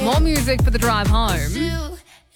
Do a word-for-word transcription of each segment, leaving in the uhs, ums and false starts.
More music for the drive home.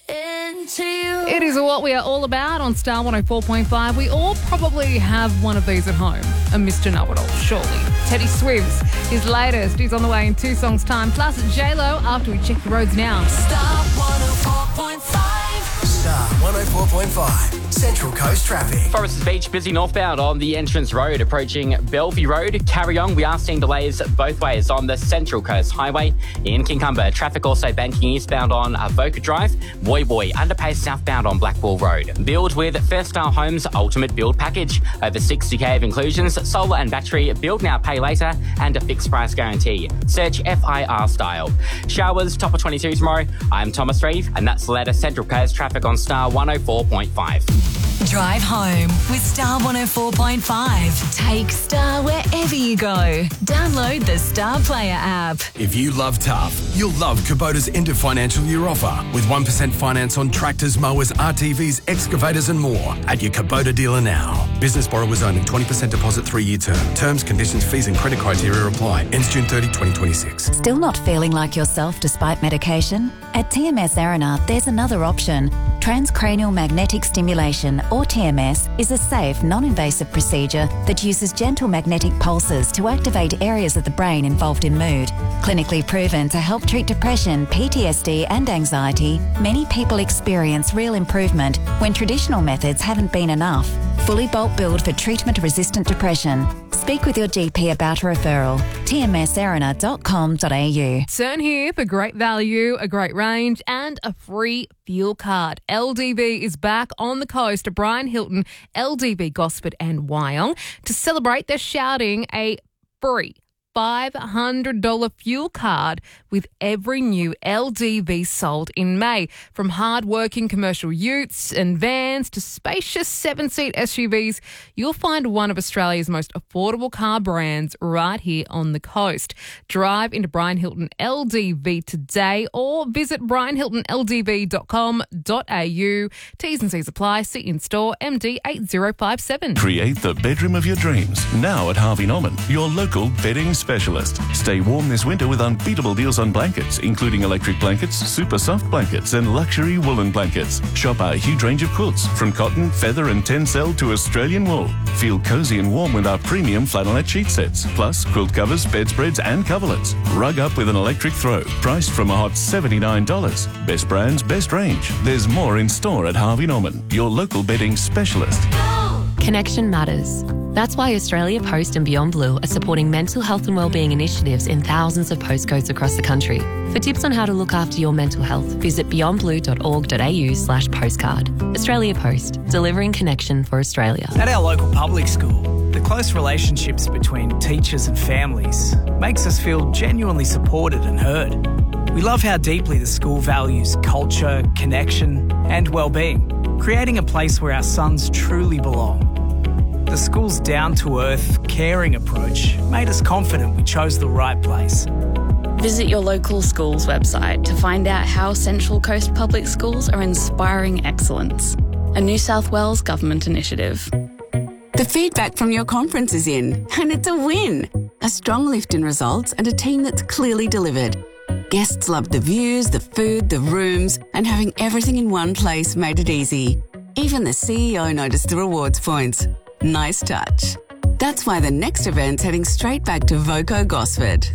It is what we are all about on Star one oh four point five. We all probably have one of these at home. A Mister Know-It-All, surely. Teddy Swims, his latest, is on the way in two songs' time. Plus, J-Lo after we check the roads now. Star one oh four point five. Star one oh four point five. Central Coast traffic. Foresters Beach, busy northbound on the entrance road approaching Bellevue Road. Carry on, we are seeing delays both ways on the Central Coast Highway. In Kincumber, traffic also banking eastbound on Avoca Drive. Boy Boy, underpass southbound on Blackwall Road. Build with First Star Homes Ultimate Build Package. Over sixty k of inclusions, solar and battery, build now, pay later, and a fixed price guarantee. Search F I R Style. Showers, top of twenty-two tomorrow. I'm Thomas Reeve, and that's the latest Central Coast traffic on Star one oh four point five. Drive home with Star one oh four point five. Take Star wherever you go. Download the Star Player app. If you love tough, you'll love Kubota's end of financial year offer with one percent finance on tractors, mowers, R T Vs, excavators and more at your Kubota dealer now. Business borrowers only, twenty percent deposit, three-year term. Terms, conditions, fees and credit criteria apply. Ends June thirtieth, twenty twenty-six. Still not feeling like yourself despite medication? At T M S Arena, there's another option. Transcranial magnetic stimulation, or T M S, is a safe, non-invasive procedure that uses gentle magnetic pulses to activate areas of the brain involved in mood. Clinically proven to help treat depression, P T S D and anxiety, many people experience real improvement when traditional methods haven't been enough. Fully bulk billed for treatment-resistant depression. Speak with your G P about a referral. T M S arena dot com dot a u. Turn here for great value, a great range and a free fuel card. L D V is back on the coast of Brian Hilton, L D V Gosford and Wyong. To celebrate, they're shouting a free five hundred dollars fuel card with every new L D V sold in May. From hard-working commercial utes and vans to spacious seven-seat S U Vs, you'll find one of Australia's most affordable car brands right here on the coast. Drive into Brian Hilton L D V today or visit brian hilton l d v dot com dot a u. T's and C's apply. See in store M D eight zero five seven. Create the bedroom of your dreams now at Harvey Norman, your local bedding specialist. Stay warm this winter with unbeatable deals on blankets, including electric blankets, super soft blankets and luxury woolen blankets. Shop our huge range of quilts from cotton, feather and tencel to Australian wool. Feel cozy and warm with our premium flannelette sheet sets, plus quilt covers, bedspreads and coverlets. Rug up with an electric throw, priced from a hot seventy-nine dollars. Best brands, best range. There's more in store at Harvey Norman, your local bedding specialist. Connection matters. That's why Australia Post and Beyond Blue are supporting mental health and wellbeing initiatives in thousands of postcodes across the country. For tips on how to look after your mental health, visit beyond blue dot org dot a u slash postcard. Australia Post, delivering connection for Australia. At our local public school, the close relationships between teachers and families makes us feel genuinely supported and heard. We love how deeply the school values culture, connection and wellbeing, creating a place where our sons truly belong. The school's down-to-earth, caring approach made us confident we chose the right place. Visit your local school's website to find out how Central Coast Public Schools are inspiring excellence. A New South Wales government initiative. The feedback from your conference is in, and it's a win. A strong lift in results and a team that's clearly delivered. Guests loved the views, the food, the rooms, and having everything in one place made it easy. Even the C E O noticed the rewards points. Nice touch. That's why the next event's heading straight back to Voco Gosford.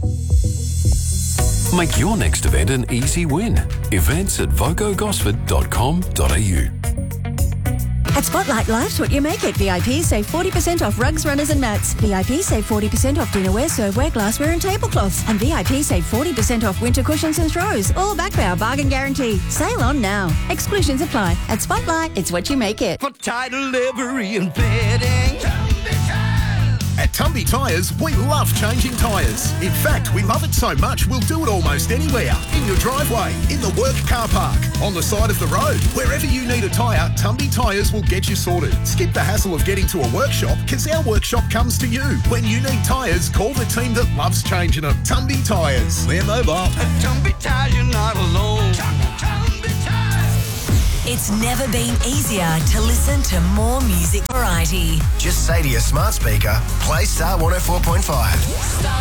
Make your next event an easy win. Events at voco gosford dot com dot a u. At Spotlight, life's what you make it. V I P save forty percent off rugs, runners and mats. V I P save forty percent off dinnerware, serveware, glassware and tablecloths. And V I P save forty percent off winter cushions and throws. All backed by our bargain guarantee. Sale on now. Exclusions apply. At Spotlight, it's what you make it. For title, livery and bedding. At Tumby Tyres, we love changing tyres. In fact, we love it so much, we'll do it almost anywhere. In your driveway, in the work car park, on the side of the road. Wherever you need a tyre, Tumby Tyres will get you sorted. Skip the hassle of getting to a workshop, because our workshop comes to you. When you need tyres, call the team that loves changing them. Tumby Tyres. We're mobile. At Tumby Tyres, you're not alone. It's never been easier to listen to more music variety. Just say to your smart speaker, play Star one oh four point five. Star